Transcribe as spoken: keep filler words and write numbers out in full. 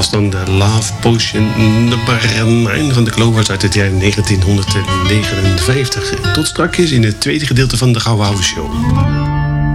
was dan de Love Potion nummer negen van de Clovers uit het jaar negentienhonderdnegenenvijftig. Tot straks in het tweede gedeelte van de Gouden Ouwe Show.